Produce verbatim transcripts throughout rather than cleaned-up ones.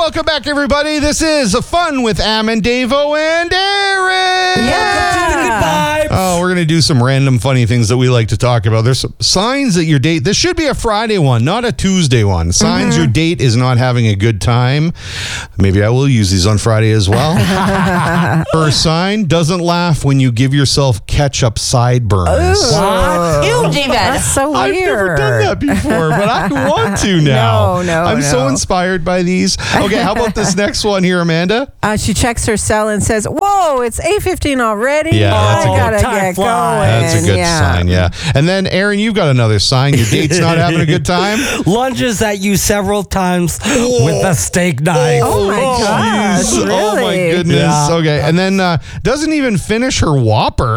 welcome back, everybody. This is a Fun with Am and Davo and Aaron. Welcome to the good vibes. Oh, we're going to do some random funny things that we like to talk about. There's some signs that your date, this should be a Friday one, not a Tuesday one. Signs mm-hmm. your date is not having a good time. Maybe I will use these on Friday as well. First sign, doesn't laugh when you give yourself ketchup sideburns. What? You do that. That's so weird. I've never done that before, but I want to now. No, no, I'm no. so inspired by these. Okay, how about this next one here, Amanda? Uh, she checks her cell and says, "Whoa, it's eight fifteen already. Yeah, that's I a gotta good get going." That's a good yeah. sign, yeah. And then, Aaron, you've got another sign. Your date's not having a good time. Lunges at you several times with a steak knife. Oh my gosh, Jeez. really? Oh my goodness. Yeah. Okay, and then uh, doesn't even finish her Whopper.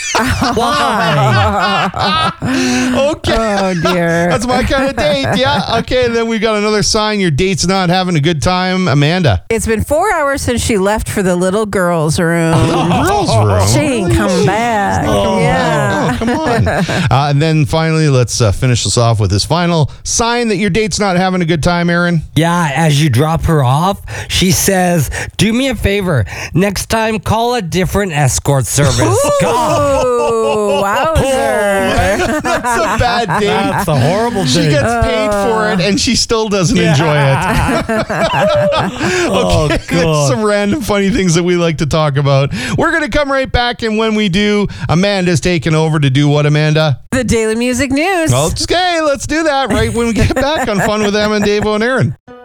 Why? Okay. Oh dear. That's my kind of date. Yeah. Okay. And then we got another sign. Your date's not having a good time, Amanda. It's been four hours since she left for the little girl's room. Girls' room. She ain't come back. Oh, yeah. oh, come on. Uh, and then finally, let's uh, finish this off with this final sign that your date's not having a good time, Aaron. Yeah, as you drop her off, she says, "Do me a favor. Next time, call a different escort service." God. Ooh, wowzer. That's a bad date. That's a horrible She date. gets paid for it, and she still doesn't enjoy it. Oh, That's God. some random funny things that we like to talk about. We're going to come right back, and when we do, Amanda's taking over to do what, Amanda? The Daily Music News. Okay, let's do that right when we get back on Fun with Em and Davo and Aaron.